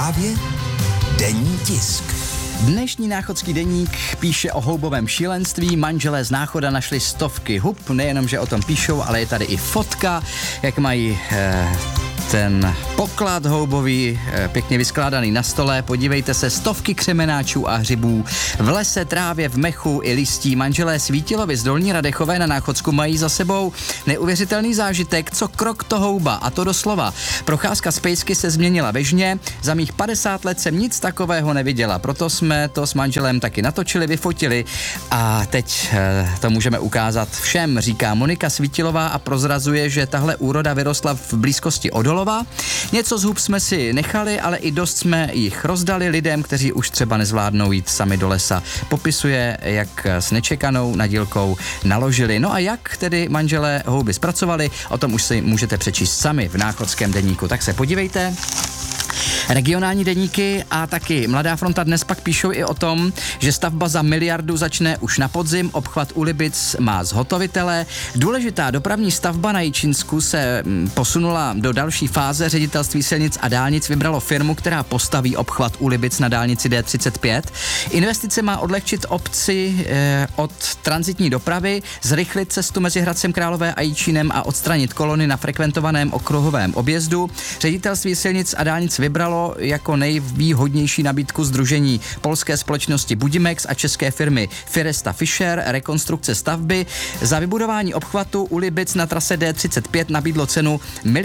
právě Denní tisk. Dnešní Náchodský deník píše o houbovém šílenství. Manželé z Náchoda našli stovky hub, nejenom, že o tom píšou, ale je tady i fotka, jak mají ten poklad houbový pěkně vyskládaný na stole. Podívejte se, stovky křemenáčů a hřibů v lese, trávě, v mechu i listí. Manželé Svítilovi z Dolní Radechové na Náchodsku mají za sebou neuvěřitelný zážitek, co krok to houba, a to doslova. Procházka z pejsky se změnila ve žně, za mých 50 let jsem nic takového neviděla, proto jsme to s manželem taky natočili, vyfotili a teď to můžeme ukázat všem, říká Monika Svítilová a prozrazuje, že tahle úroda vyrostla v blízkosti Odolova. Něco z hub jsme si nechali, ale i dost jsme jich rozdali lidem, kteří už třeba nezvládnou jít sami do lesa. Popisuje, jak s nečekanou nadílkou naložili. No a jak tedy manželé houby zpracovali, o tom už si můžete přečíst sami v Náchodském deníku. Tak se podívejte. Regionální deníky a taky Mladá fronta dnes pak píšou i o tom, že stavba za miliardu začne už na podzim, obchvat u Libic má zhotovitele. Důležitá dopravní stavba na Jičínsku se posunula do další fáze. Ředitelství silnic a dálnic vybralo firmu, která postaví obchvat u Libic na dálnici D35. Investice má odlehčit obci od tranzitní dopravy, zrychlit cestu mezi Hradcem Králové a Jičínem a odstranit kolony na frekventovaném okruhovém objezdu. Ředitelství silnic a dálnic vybralo jako nejvýhodnější nabídku sdružení polské společnosti Budimex a české firmy Firesta Fischer rekonstrukce stavby. Za vybudování obchvatu u Libic na trase D35 nabídlo cenu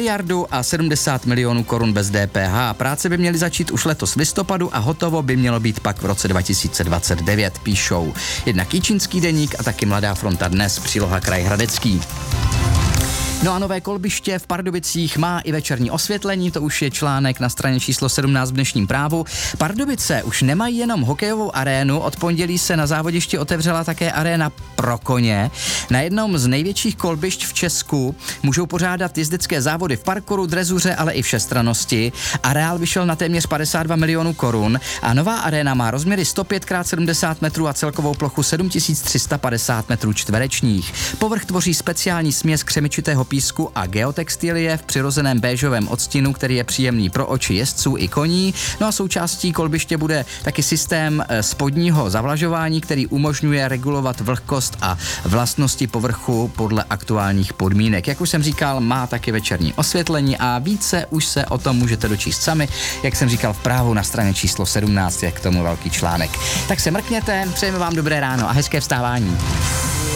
1,070 miliard korun bez DPH. Práce by měly začít už letos v listopadu a hotovo by mělo být pak v roce 2029, píšou jednak Jičínský deník a taky Mladá fronta dnes, příloha Kraj Hradecký. No a nové kolbiště v Pardubicích má i večerní osvětlení, to už je článek na straně číslo 17 v dnešním Právu. Pardubice už nemají jenom hokejovou arénu, od pondělí se na závodišti otevřela také aréna pro koně. Na jednom z největších kolbišť v Česku můžou pořádat jezdecké závody v parkouru, drezuře, ale i všestrannosti. Areál vyšel na téměř 52 milionů korun a nová aréna má rozměry 105 x 70 metrů a celkovou plochu 7350 metrů čtverečních. Povrch tvoří speciální směs křemičitého písku a geotextilie v přirozeném béžovém odstínu, který je příjemný pro oči jezdců i koní. No a součástí kolbiště bude taky systém spodního zavlažování, který umožňuje regulovat vlhkost a vlastnosti povrchu podle aktuálních podmínek. Jak už jsem říkal, má taky večerní osvětlení a více už se o tom můžete dočíst sami, jak jsem říkal v Právu na straně číslo 17, je k tomu velký článek. Tak se mrkněte, přejeme vám dobré ráno a hezké vstávání.